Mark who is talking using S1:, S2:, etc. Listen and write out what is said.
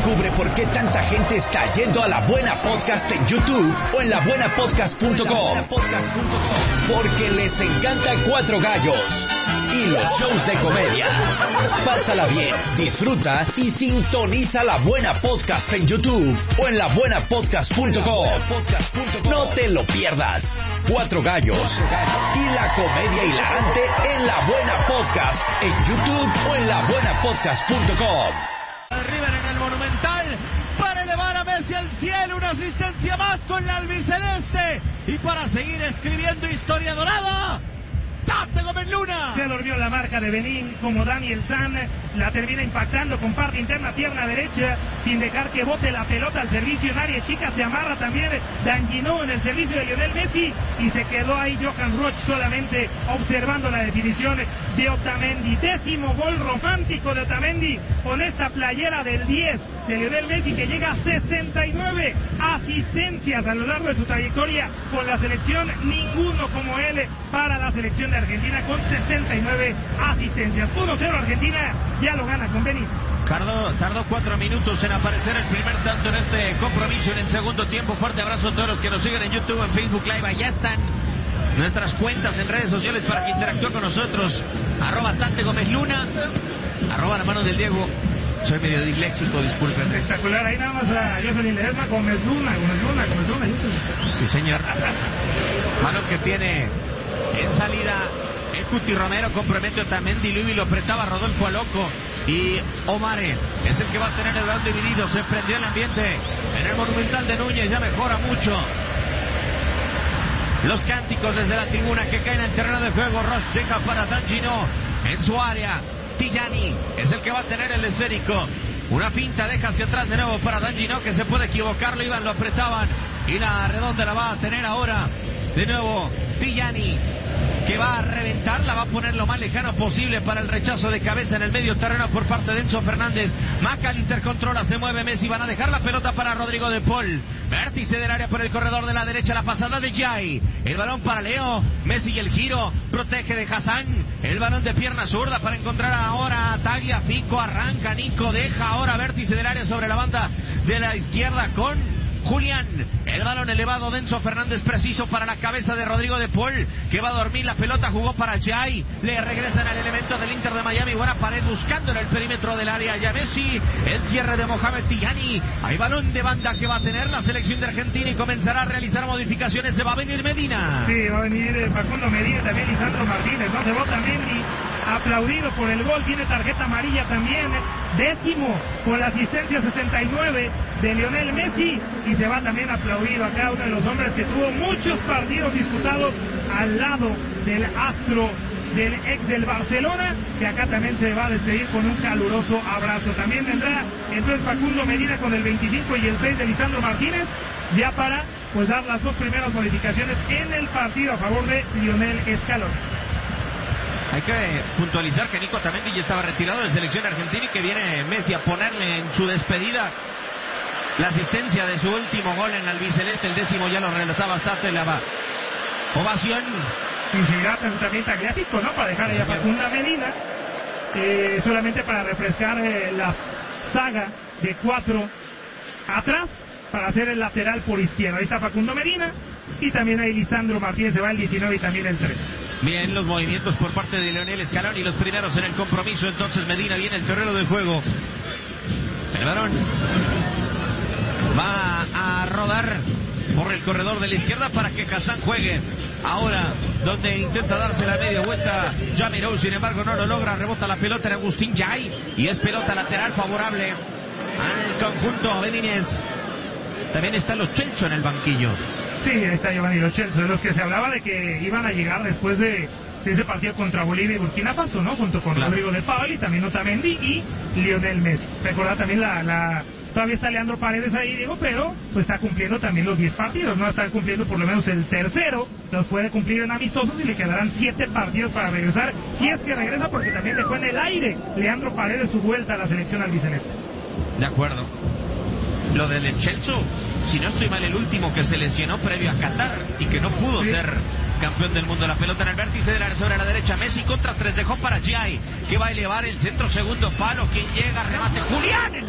S1: Descubre por qué tanta gente está yendo a La Buena Podcast en YouTube o en labuenapodcast.com. Porque les encanta Cuatro Gallos y los shows de comedia. Pásala bien, disfruta y sintoniza La Buena Podcast en YouTube o en labuenapodcast.com. No te lo pierdas. Cuatro Gallos y la comedia hilarante en La Buena Podcast en YouTube o en labuenapodcast.com.
S2: River en el Monumental para elevar a Messi al cielo, una asistencia más con la albiceleste y para seguir escribiendo historia dorada. ¡Tate Gómez Luna!
S3: Se durmió la marca de Benín, como Daniel San la termina impactando con parte interna, pierna derecha, sin dejar que bote la pelota al servicio en área chica. Se amarra también Danguinó en el servicio de Lionel Messi y se quedó ahí Johan Roch solamente observando la definición de Otamendi. 10º gol romántico de Otamendi con esta playera del 10 de Lionel Messi, que llega a 69 asistencias a lo largo de su trayectoria con la selección. Ninguno como él para la selección de Argentina con 69 asistencias. 1-0 Argentina, ya lo gana con Benín.
S2: Tardó 4 minutos en aparecer el primer tanto en este compromiso en el segundo tiempo. Fuerte abrazo a todos los que nos siguen en YouTube, en Facebook Live. Allá están nuestras cuentas en redes sociales para que interactúen con nosotros. @Tate Gómez Luna, @La Mano del Diego. Soy medio disléxico, disculpen.
S3: Espectacular, ahí nada más a Jocelyn Ledesma, Gómez Luna.
S2: Sí, señor. Mano que tiene en salida el Cuti Romero, compromete Otamendi, Luis lo apretaba Rodolfo Aloco y Omare es el que va a tener el balón dividido. Se prendió el ambiente en el Monumental de Núñez, ya mejora mucho. Los cánticos desde la tribuna que caen al terreno de juego. Roche deja para Danguinó en su área. Tijani es el que va a tener el esférico. Una finta deja hacia atrás de nuevo para Danguinó, que se puede equivocar. Lo iban, lo apretaban y la redonda la va a tener ahora de nuevo Tijani, que va a reventar, la va a poner lo más lejano posible para el rechazo de cabeza en el medio terreno por parte de Enzo Fernández. McAllister controla, se mueve Messi, van a dejar la pelota para Rodrigo de Paul. Vértice del área por el corredor de la derecha, la pasada de Jai. El balón para Leo, Messi y el giro, protege de Hassan. El balón de pierna zurda para encontrar ahora a Tagliafico, arranca Nico, deja ahora vértice del área sobre la banda de la izquierda con Julián. El balón elevado de Enzo Fernández, preciso para la cabeza de Rodrigo de Paul, que va a dormir la pelota, jugó para Jai, le regresan al elemento del Inter de Miami, buena pared buscando en el perímetro del área, ya Messi, el cierre de Mohamed Tijani, hay balón de banda que va a tener la selección de Argentina y comenzará a realizar modificaciones. Se va a venir Medina.
S3: Sí, va a venir Facundo Medina, también Lisandro Martínez, no se vota Mendy, aplaudido por el gol, tiene tarjeta amarilla también, 10º con la asistencia 69 de Lionel Messi, y se va también aplaudido acá uno de los hombres que tuvo muchos partidos disputados al lado del astro del ex del Barcelona, que acá también se va a despedir con un caluroso abrazo. También vendrá entonces Facundo Medina con el 25 y el 6 de Lisandro Martínez, ya para pues dar las dos primeras modificaciones en el partido a favor de Lionel Scaloni.
S2: Hay que puntualizar que Nico Otamendi ya estaba retirado de selección argentina y que viene Messi a ponerle en su despedida la asistencia de su último gol en la albiceleste. El 10º ya lo relataba bastante la ovación.
S3: Y se irá también Tagliafico, ¿no? Para dejar ahí a Facundo Medina, solamente para refrescar la saga de 4 atrás, para hacer el lateral por izquierda. Ahí está Facundo Medina y también ahí Lisandro Martínez, se va el 19 y también el 3.
S2: Bien, los movimientos por parte de Lionel Scaloni, los primeros en el compromiso. Entonces Medina viene el terreno del juego. El balón va a rodar por el corredor de la izquierda para que Hassan juegue. Ahora, donde intenta darse la media vuelta Jamirou, sin embargo no lo logra, rebota la pelota en Agustín Jai y es pelota lateral favorable al conjunto beninés. También está Lo Celso en el banquillo.
S3: Sí, ahí está Giovanni Lo Celso, de los que se hablaba de que iban a llegar después de ese partido contra Bolivia y Burkina Faso, ¿no? Junto con Rodrigo de Paul y también Otamendi y Lionel Messi. Recordad también todavía está Leandro Paredes ahí, Diego, pero pues está cumpliendo también los 10 partidos, ¿no? Está cumpliendo por lo menos el tercero, los puede cumplir en amistosos y le quedarán 7 partidos para regresar, si es que regresa, porque también dejó en el aire Leandro Paredes su vuelta a la selección albiceleste.
S2: De acuerdo. Lo del Chelsea, si no estoy mal, el último que se lesionó previo a Qatar y que no pudo ser campeón del mundo. La pelota en el vértice de la sobre la derecha, Messi contra 3, dejó para Jai, que va a elevar el centro, segundo palo, quien llega, remate Julián.